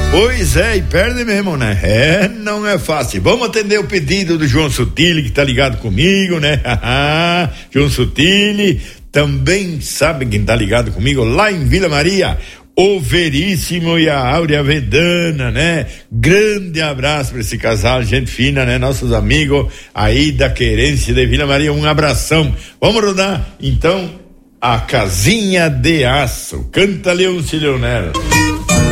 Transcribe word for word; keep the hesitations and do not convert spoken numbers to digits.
Pois é, e perde mesmo, né? É, não é fácil. Vamos atender o pedido do João Sutili, que tá ligado comigo, né? João Sutili, também sabe quem tá ligado comigo lá em Vila Maria? O Veríssimo e a Áurea Vedana, né? Grande abraço para esse casal, gente fina, né? Nossos amigos aí da Querência de Vila Maria, um abração. Vamos rodar, então, a Casinha de Aço. Canta, Leôncio Leonel.